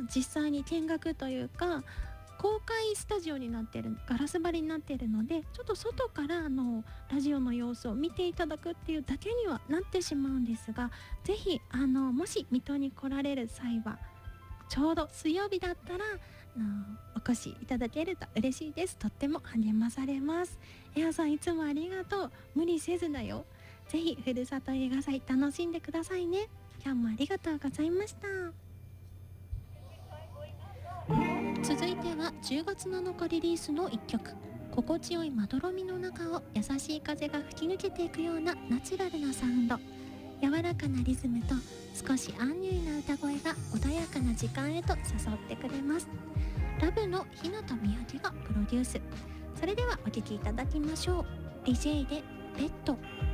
実際に見学というか公開スタジオになってる、ガラス張りになっているので、ちょっと外からラジオの様子を見ていただくっていうだけにはなってしまうんですが、ぜひもし水戸に来られる際はちょうど水曜日だったらお越しいただけると嬉しいです。とっても励まされます。エアさんいつもありがとう。無理せずだよ。ぜひふるさと映画祭楽しんでくださいね。今日もありがとうございました。続いては10月7日リリースの1曲、心地よいまどろみの中を優しい風が吹き抜けていくようなナチュラルなサウンド、柔らかなリズムと少しアンニュイな歌声が穏やかな時間へと誘ってくれます。ラブの日向みやげがプロデュース。それではお聴きいただきましょう。リジェイでペット。